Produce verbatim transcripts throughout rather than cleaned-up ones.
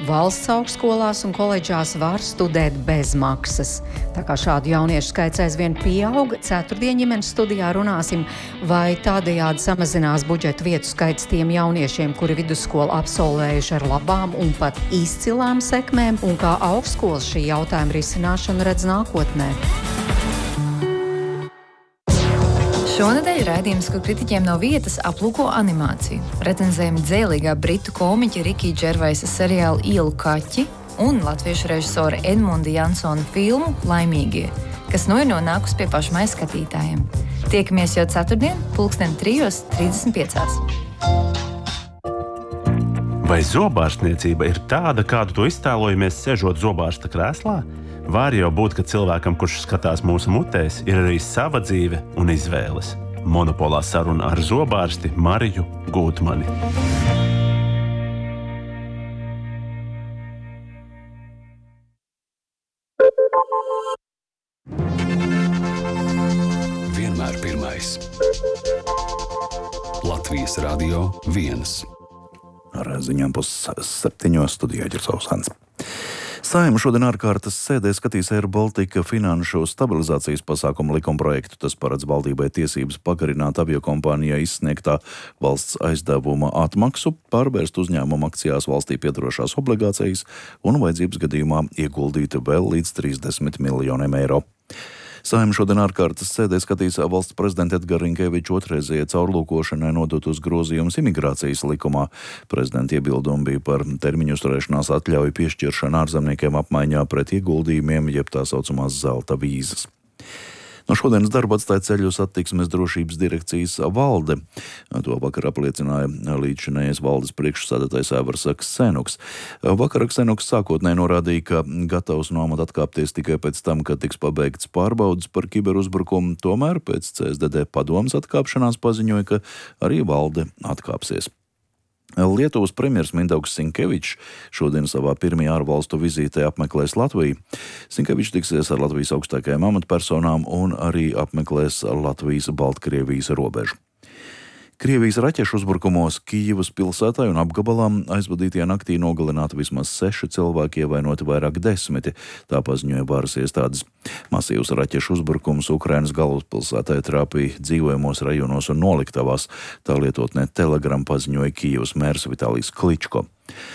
valsts augstskolās un koledžās var studēt bez maksas. Tā kā šādu jauniešu skaits aizvien pieaug, ceturtdien ģimenes studijā runāsim, vai tādējādi samazinās budžeta vietu skaits tiem jauniešiem, kuri vidusskolu absolvējuši ar labām un pat izcilām sekmēm, un kā augstskolas šī jautājuma risināšanu redz nākotnē. Šonedēļ raidījums, kur kritiķiem nav vietas, aplūko animāciju. Recenzējam dzēlīgā britu komiķa Rikija Džervaisa seriālu Ielu kaķi un latviešu režisora Edmunda Jansona filmu Laimīgie, kas nu ir nonākusi pie pašmai skatītājiem. Tiekamies jau ceturtdien, pulksten trijos trīsdesmit piecās. Vai zobārstniecība ir tāda, kādu to iztēlojamies, sežot zobārsta krēslā? Var jau būt, ka cilvēkam, kurš skatās mūsu mutēs, ir arī sava dzīve un izvēles. Monopolā saruna ar zobārsti Mariju Gūtmani. Vienmēr pirmais. Latvijas Radio viens. Ar ziņām pus septiņos studijā Ģersovs Hans. Saeima šodien ārkārtas sēdē skatīs Air Baltica finanšu stabilizācijas pasākumu likumprojektu. Tas paredz valdībai tiesības pagarināt aviokompānijai izsniegtā valsts aizdevuma atmaksu, pārvērst uzņēmumu akcijās valstī piedarošās obligācijas un vajadzības gadījumā ieguldīt vēl līdz trīsdesmit miljoniem eiro. Saeima šodien ārkārtas sēdē skatīs valsts prezidenta Edgara Rinkeviča otrreizējai caurlūkošanai nodotos grozījumus imigrācijas likumā. Prezidenta iebildumi bija par termiņu uzturēšanās atļauju piešķiršanu ārzemniekiem apmaiņā pret ieguldījumiem, jeb tā saucamās zelta vīzas. No šodienas darba atstāja ceļu satiksmes drošības direkcijas valde. To vakar apliecināja līdzinējais valdes priekšsēdētājs Aivars Ksenoks. Vakar Ksenoks sākotnēji norādīja, ka gatavs no amata atkāpties tikai pēc tam, kad tiks pabeigts pārbaudas par kiberuzbrukumu. Tomēr pēc C S D D padomes atkāpšanās paziņoja, ka arī valde atkāpsies. Lietuvas premjers Mindaugs Sinkevičs šodien savā pirmajā ārvalstu vizītē apmeklēs Latviju. Sinkevičs tiksies ar Latvijas augstākajām amatpersonām un arī apmeklēs Latvijas-Baltkrievijas robežu. Krievijas raķešu uzbrukumos Kijivas pilsētai un apgabalām aizvadītajā naktī nogalināti vismaz seši cilvēki, ievainoti vairāk desmiti, tā paziņoja varas iestādes. Masīvs raķešu uzbrukums Ukrainas galvaspilsētai trāpīja dzīvojamos rajonos un noliktavās, tā lietotnē Telegram paziņoja Kijivas mērs Vitālijs Kličko.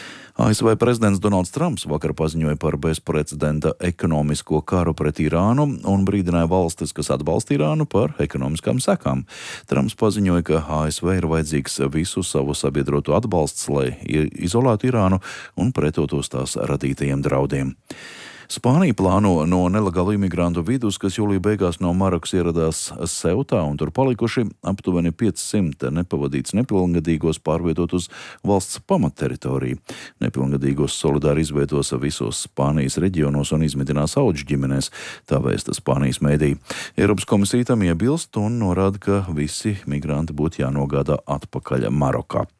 A S V prezidents Donalds Trumps vakar paziņoja par bezprecedenta ekonomisko karu pret Irānu un brīdināja valstis, kas atbalsta Irānu, par ekonomiskām sekām. Trumps paziņoja, ka A S V ir vajadzīgs visu savu sabiedroto atbalsts, lai izolētu Irānu un pretotos tās radītajiem draudiem. Spānija plāno no nelegālu imigrantu vidus, kas jūlija beigās no Marokas ieradās Seutā un tur palikuši aptuveni piecsimt nepavadīts nepilngadīgos pārvietot uz valsts pamatteritoriju. Nepilngadīgos solidāri izvietos visos Spānijas reģionos un izmitinās audžu ģimenēs, tā vēsta Spānijas mēdī. Eiropas komisija tam iebilst un norāda, ka visi migranti būtu jānogādā atpakaļ Marokā.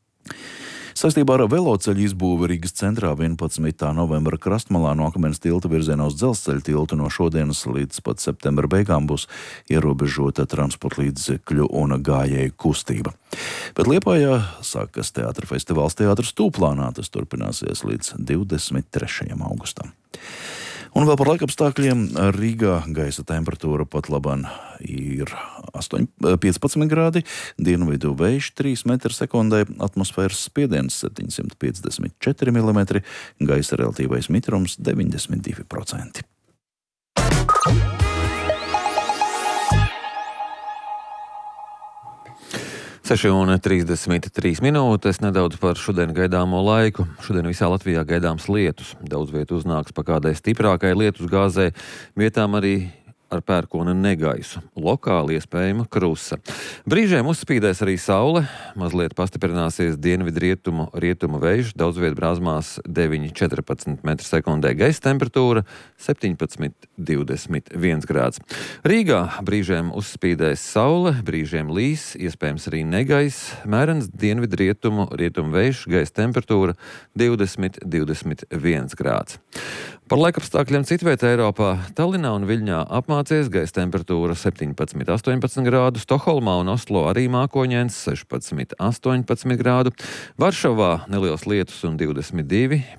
Saistībā ar veloceļu izbūvi Rīgas centrā vienpadsmitā novembra krastmalā no Akmens tilta virzienā uz Dzelzceļa tiltu no šodienas līdz pat septembra beigām būs ierobežota transporta līdzekļu un gājēju kustība. Bet Liepājā sākas teātra festivāls Teātris Tūplānā, tas turpināsies līdz divdesmit trešajam augustam. Un vēl par laikapstākļiem. Rīgā gaisa temperatūra pat laban ir piecpadsmit grādi, dienvidu vējš trīs metri sekundē, atmosfēras spiediens septiņsimt piecdesmit četri milimetri, gaisa relatīvais mitrums deviņdesmit divi procenti. seši un trīsdesmit trīs minūtes, nedaudz par šodien gaidāmo laiku. Šodien visā Latvijā gaidāms lietus. Daudz vietu uznāks pa kādai stiprākai lietus gāzei, vietām arī ar pērkona negaisu. Lokāli iespējama krusa. Brīžiem uzspīdēs arī saule, mazliet pastiprināsies dienvidu rietumu, rietumu vējš, daudz viet brāzmās deviņi četrpadsmit metri sekundē, gaisa temperatūra septiņpadsmit divdesmit viens grāds. Rīgā brīžiem uzspīdēs saule, brīžiem līs, iespējams arī negais, mērens dienvidu rietumu, rietumu vējš, gaisa temperatūra divdesmit divdesmit viens grāds. Par laikapstākļiem citvietā Eiropā, Tallinā un Viļņā apmācies, gaisa temperatūra septiņpadsmit astoņpadsmit grādu, Stokholmā un Oslo arī mākoņains sešpadsmit astoņpadsmit grādu, Varšavā neliels lietus un divdesmit divi,